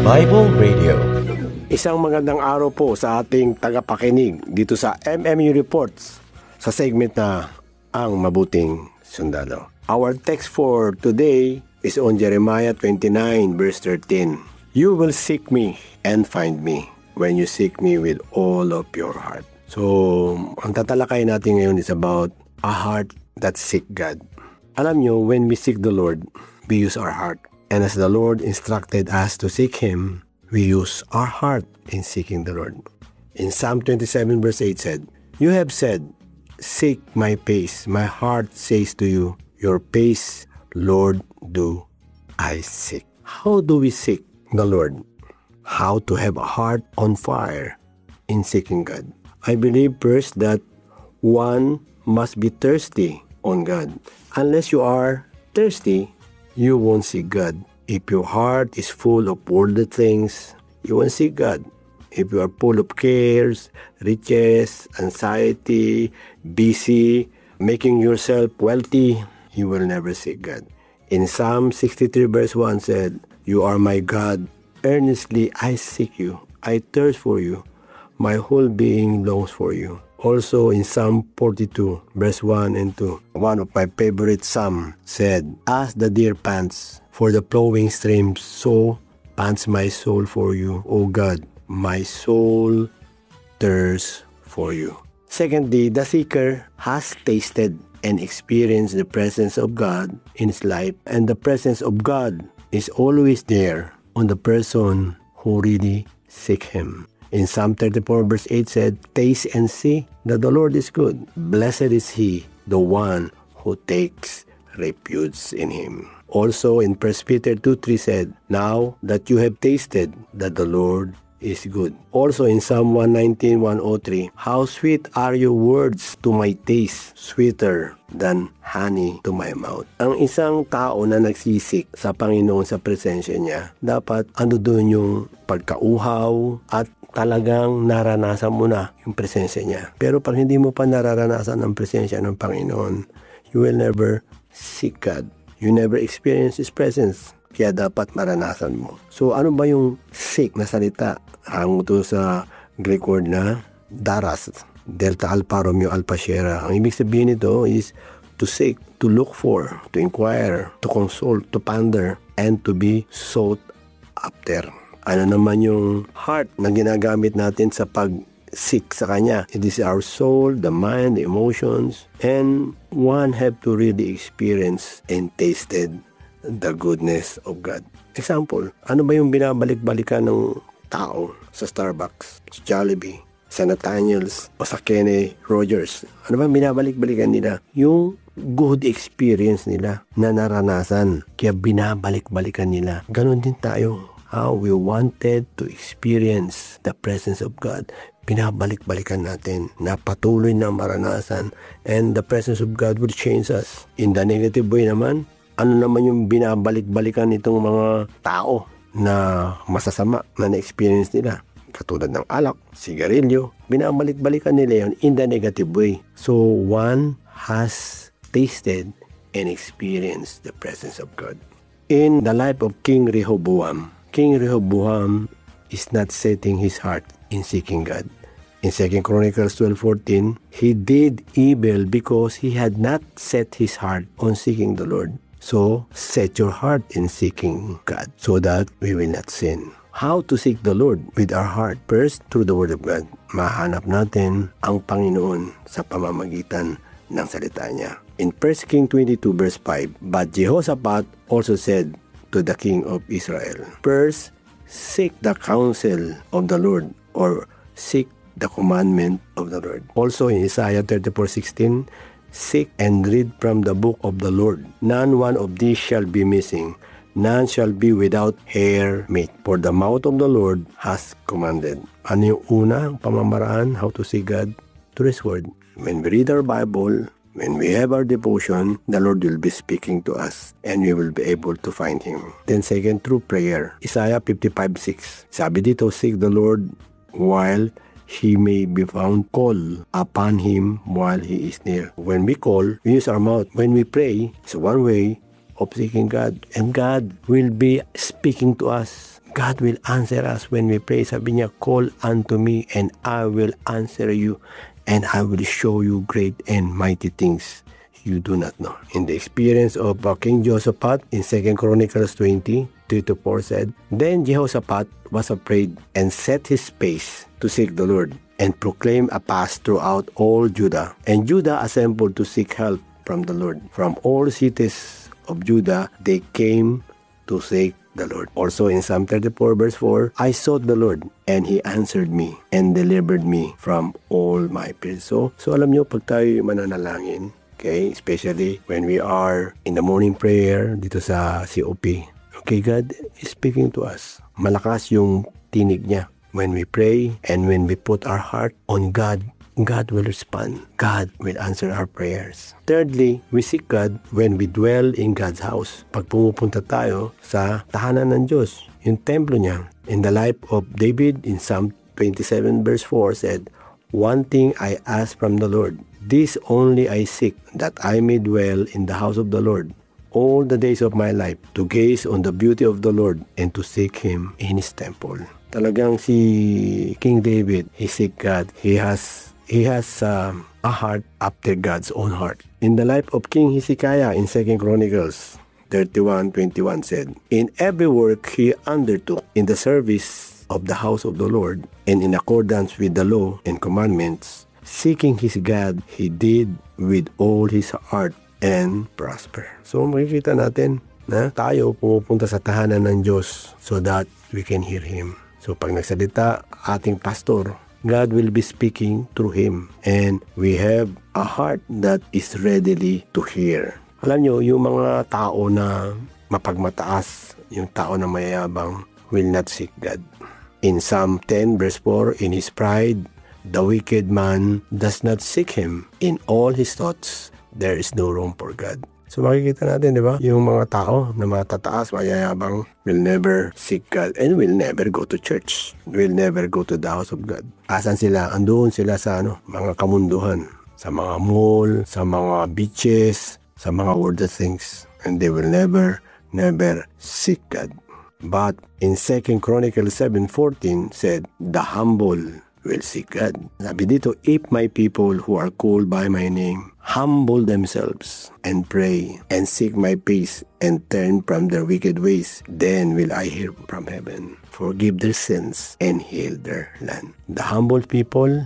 Bible Radio. Isang magandang araw po sa ating tagapakinig dito sa MMU Reports sa segment na Ang Mabuting Sundalo. Our text for today is on Jeremiah 29 verse 13. You will seek me and find me when you seek me with all of your heart. So, ang tatalakay natin ngayon is about a heart that seek God. Alam nyo, when we seek the Lord, we use our heart. And as the Lord instructed us to seek Him, we use our heart in seeking the Lord. In Psalm 27 verse 8 said, You have said, seek my face. My heart says to you, your face, Lord, do I seek. How do we seek the Lord? How to have a heart on fire in seeking God? I believe first that one must be thirsty on God. Unless you are thirsty, you won't see God. If your heart is full of worldly things, you won't see God. If you are full of cares, riches, anxiety, busy, making yourself wealthy, you will never see God. In Psalm 63 verse 1 said, You are my God, earnestly I seek you, I thirst for you, my whole being longs for you. Also in Psalm 42 verse 1 and 2, one of my favorite psalm said, As the deer pants for the flowing streams, so pants my soul for you, O God. My soul thirsts for you. Secondly, the seeker has tasted and experienced the presence of God in his life, and the presence of God is always there on the person who really seek Him. In Psalm 34 verse 8 said, Taste and see that the Lord is good. Blessed is he, the one who takes refuge in Him. Also in 1 Peter 2:3 said, Now that you have tasted that the Lord is good. Also in Psalm 119:103, How sweet are your words to my taste, sweeter than honey to my mouth. Ang isang tao na nagsisik sa Panginoon sa presensya niya, dapat doon yung pagkauhaw at talagang naranasan mo na yung presensya niya. Pero pag hindi mo pa nararanasan ang presensya ng Panginoon, you will never seek God. You never experience His presence. Kaya dapat maranasan mo. So ano ba yung seek na salita? Hango to sa Greek word na daras. Delta Alpha Romeo Alpha Sierra. Ang ibig sabihin nito is to seek, to look for, to inquire, to consult, to ponder, and to be sought after. Ano naman yung heart na ginagamit natin sa pag-seek sa Kanya? It is our soul, the mind, the emotions, and one have to really experience and tasted the goodness of God. Example, ano ba yung binabalik-balikan ng tao sa Starbucks, sa Jollibee, sa Nathaniel's, o sa Kenny Rogers? Ano ba binabalik-balikan nila? Yung good experience nila na naranasan. Kaya binabalik-balikan nila. Ganon din tayo. How we wanted to experience the presence of God. Pinabalik-balikan natin na patuloy na maranasan, and the presence of God will change us. In the negative way naman, ano naman yung binabalik-balikan itong mga tao na masasama na na-experience nila? Katulad ng alak, sigarilyo, binabalik-balikan nila yun in the negative way. So one has tasted and experienced the presence of God. In the life of King Rehoboam is not setting his heart in seeking God. In 2 Chronicles 12:14, he did evil because he had not set his heart on seeking the Lord. So, set your heart in seeking God so that we will not sin. How to seek the Lord with our heart? First, through the Word of God. Mahanap natin ang Panginoon sa pamamagitan ng salita niya. In 1 King 22 verse 5, But Jehoshaphat also said to the king of Israel, First, seek the counsel of the Lord, or seek the commandment of the Lord. Also in Isaiah 34:16, Seek and read from the book of the Lord. None one of these shall be missing. None shall be without hair meat. For the mouth of the Lord has commanded. Ano yung unang pamamaraan how to see God? Through His Word. When we read our Bible, when we have our devotion, the Lord will be speaking to us and we will be able to find Him. Then second, through prayer. Isaiah 55:6. Sabi dito, seek the Lord while He may be found. Call upon Him while He is near. When we call, we use our mouth. When we pray, it's one way of seeking God. And God will be speaking to us. God will answer us when we pray. Sabi niya, call unto me and I will answer you and I will show you great and mighty things you do not know. In the experience of King Jehoshaphat in 2 Chronicles 20, 3-4 said, Then Jehoshaphat was afraid and set his face to seek the Lord and proclaimed a fast throughout all Judah. And Judah assembled to seek help from the Lord. From all cities of Judah, they came to seek the Lord. Also in Psalm 34 verse 4, I sought the Lord and He answered me and delivered me from all my fears. So alam nyo, pag tayo mananalangin, okay, especially when we are in the morning prayer dito sa COP, okay, God is speaking to us. Malakas yung tinig niya. When we pray and when we put our heart on God, God will respond. God will answer our prayers. Thirdly, we seek God when we dwell in God's house. Pag pumupunta tayo sa tahanan ng Diyos, yung templo niya. In the life of David in Psalm 27 verse 4 said, One thing I ask from the Lord, this only I seek, that I may dwell in the house of the Lord all the days of my life, to gaze on the beauty of the Lord and to seek Him in His temple. Talagang si King David, he seek God. He has a heart after God's own heart. In the life of King Hezekiah in 2 Chronicles 31:21 said, In every work he undertook in the service of the house of the Lord and in accordance with the law and commandments, seeking his God, he did with all his heart and prosper. So makikita natin na tayo pumupunta sa tahanan ng Diyos so that we can hear Him. So pag nagsalita ating pastor, God will be speaking through him and we have a heart that is readily to hear. Alam nyo, yung mga tao na mapagmataas, yung tao na mayayabang will not seek God. In Psalm 10 verse 4, in his pride, the wicked man does not seek Him. In all his thoughts, there is no room for God. So makikita natin, di ba? Yung mga tao na matataas, mayayabang, will never seek God and will never go to church. Will never go to the house of God. Asan sila? Andoon sila sa mga kamunduhan. Sa mga mall, sa mga beaches, sa mga worldly things. And they will never seek God. But in 2 Chronicles 7:14 said, the humble will seek God. Sabi dito, if my people who are called by my name humble themselves and pray and seek my face and turn from their wicked ways, then will I hear from heaven, forgive their sins and heal their land. The humble people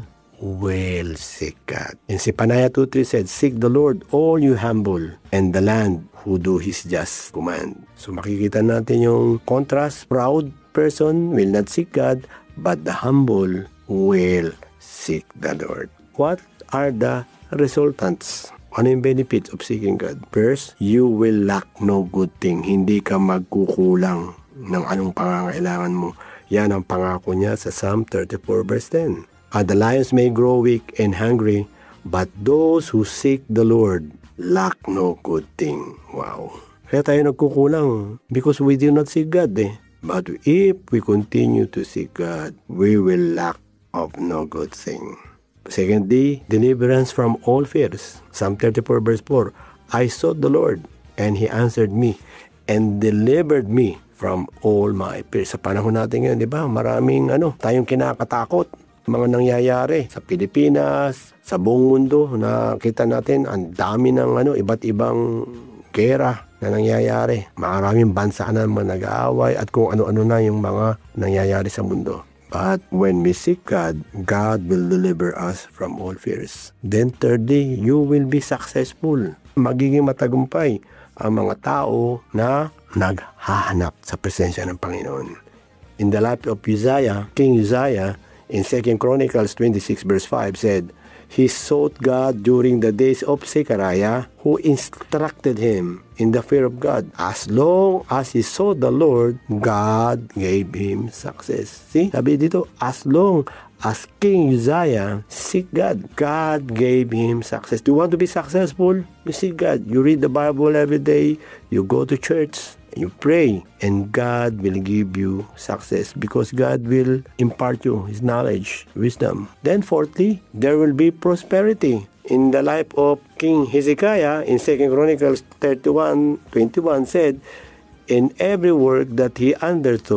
will seek God. In Zephaniah 2:3 said, seek the Lord, all you humble, and the land who do His just command. So makikita natin yung contrast. Proud person will not seek God, but the humble will seek the Lord. What are the resultants? Ano yung benefits of seeking God? First, you will lack no good thing. Hindi ka magkukulang ng anong pangangailangan mo. Yan ang pangako niya sa Psalm 34 verse 10. The lions may grow weak and hungry, but those who seek the Lord lack no good thing. Wow. Kaya tayo nagkukulang because we do not seek God But if we continue to seek God, we will lack of no good thing. Secondly, deliverance from all fears. Psalm 34 verse 4, I sought the Lord, and He answered me, and delivered me from all my fears. Sa panahon natin ngayon, di ba? Maraming tayong kinakatakot. Mga nangyayari sa Pilipinas, sa buong mundo, nakita natin ang dami ng iba't ibang gera na nangyayari. Maraming bansa na nag-aaway at kung ano-ano na yung mga nangyayari sa mundo. But when we seek God, God will deliver us from all fears. Then thirdly, you will be successful. Magiging matagumpay ang mga tao na naghahanap sa presensya ng Panginoon. In the life of Uzziah, King Uzziah, in 2 Chronicles 26 verse 5 said, he sought God during the days of Zechariah, who instructed him in the fear of God. As long as he sought the Lord, God gave him success. See, sabi dito, as long as King Uzziah seek God, God gave him success. Do you want to be successful? You seek God. You read the Bible every day. You go to church. You pray, and God will give you success because God will impart you His knowledge, wisdom. Then fourthly, there will be prosperity. In the life of King Hezekiah, in 2 Chronicles 31:21 said, in every work that he undertook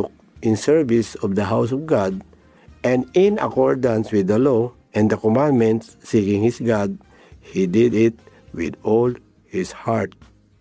in service of the house of God and in accordance with the law and the commandments, seeking his God, he did it with all his heart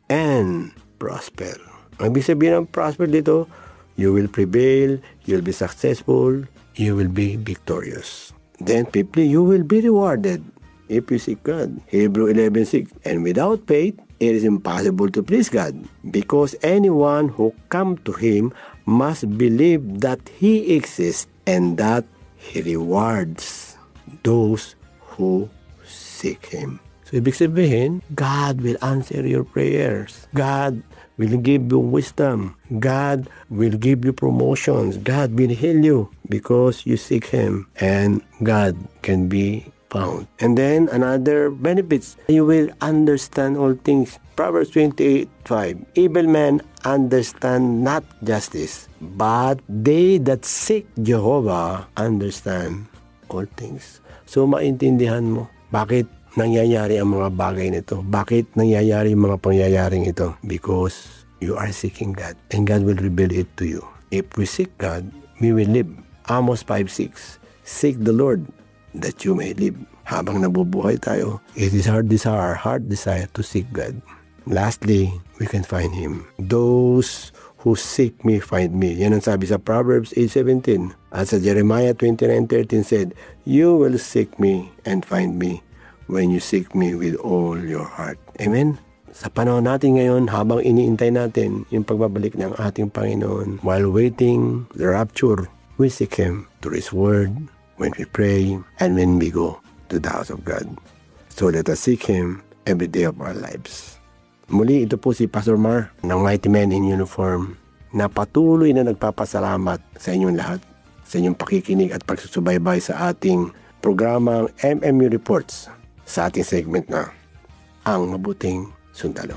and prosper. Ang ibig sabihin ng prosper dito, you will prevail, you'll be successful, you will be victorious. Then, fifthly, you will be rewarded if you seek God. Hebrew 11:6, and without faith, it is impossible to please God, because anyone who comes to Him must believe that He exists and that He rewards those who seek Him. So, ibig sabihin, God will answer your prayers. God will give you wisdom. God will give you promotions. God will heal you because you seek Him, and God can be found. And then another benefits, you will understand all things. Proverbs 28:5, evil men understand not justice, but they that seek Jehovah understand all things. So maintindihan mo bakit nangyayari ang mga bagay nito. Bakit nangyayari ang mga pangyayaring ito? Because you are seeking God, and God will reveal it to you. If we seek God, we will live. Amos 5:6, seek the Lord that you may live. Habang nabubuhay tayo, it is our heart desire to seek God. Lastly, we can find Him. Those who seek me, find me. Yan ang sabi sa Proverbs 8:17. At sa Jeremiah 29:13 said, you will seek me and find me when you seek me with all your heart. Amen? Sa panahon natin ngayon, habang iniintay natin yung pagbabalik ng ating Panginoon, while waiting the rapture, we seek Him through His Word, when we pray, and when we go to the house of God. So let us seek Him every day of our lives. Muli, ito po si Pastor Mar ng Mighty Men in Uniform na patuloy na nagpapasalamat sa inyong lahat, sa inyong pakikinig at pagsusubaybay sa ating programang MMU Reports, sa ating segment na Ang Mabuting Sundalo.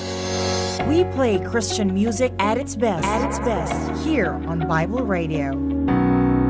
We play Christian music at its best here on Bible Radio.